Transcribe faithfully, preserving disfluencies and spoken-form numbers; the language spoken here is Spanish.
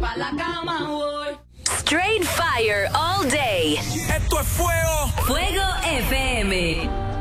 pa' la cama voy. Straight fire all day. Esto es fuego. Fuego F M.